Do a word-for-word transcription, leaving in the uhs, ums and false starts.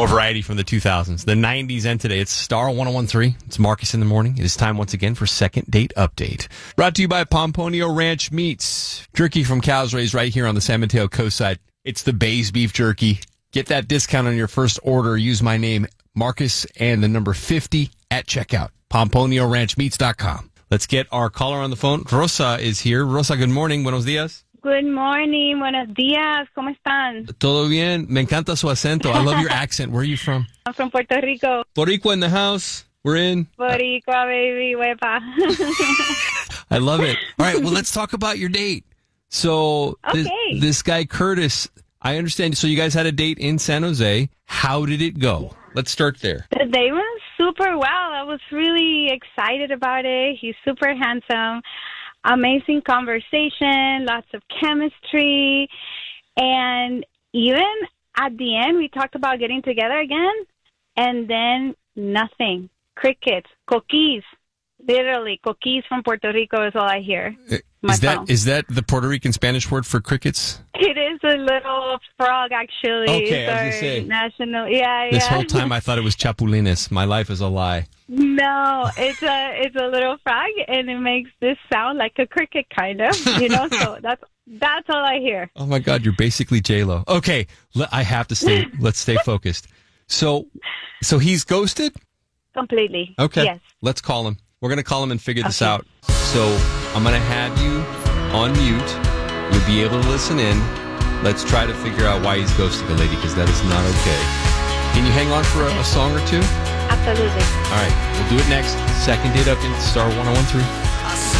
More variety from the two thousands, the nineties, and today. It's Star one oh one three. It's Marcus in the morning. It is time once again for Second Date Update. Brought to you by Pomponio Ranch Meats. Jerky from cows raised right here on the San Mateo coastside. It's the Bay's Beef Jerky. Get that discount on your first order. Use my name, Marcus, and the number fifty at checkout. Pomponio Ranch Meats dot com. Let's get our caller on the phone. Rosa is here. Rosa, good morning. Buenos días. Good morning. Buenos días. ¿Cómo están? Todo bien. Me encanta su acento. I love your accent. Where are you from? I'm from Puerto Rico. Boricua in the house. We're in. Boricua, baby. Huepa. I love it. All right. Well, let's talk about your date. So this, Okay. this guy, Curtis, I understand. So you guys had a date in San Jose. How did it go? Let's start there. The day went super well. I was really excited about it. He's super handsome. Amazing conversation, lots of chemistry. And even at the end, we talked about getting together again. And then nothing. Crickets. Coquis. Literally, coquis from Puerto Rico is all I hear. My Is that phone. is that the Puerto Rican Spanish word for crickets? It is a little frog, actually. Okay, I was gonna It's our say. national. Yeah, This yeah. whole time I thought it was chapulines. My life is a lie. No, it's a it's a little frog, and it makes this sound like a cricket, kind of. You know, so that's that's all I hear. Oh my God, you're basically J-Lo. Okay, le- I have to stay. Let's stay focused. So, so he's ghosted. Completely. Okay, Yes. let's call him. We're gonna call him and figure this Okay. out. So I'm gonna have you on mute. You'll be able to listen in. Let's try to figure out why he's ghosting a lady, because that is not okay. Can you hang on for a, a song or two? Absolutely. All right, we'll do it next. Second Date Update, Star one oh one three.